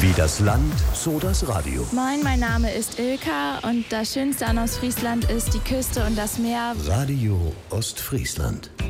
Wie das Land, so das Radio. Moin, mein Name ist Ilka und das Schönste an Ostfriesland ist die Küste und das Meer. Radio Ostfriesland.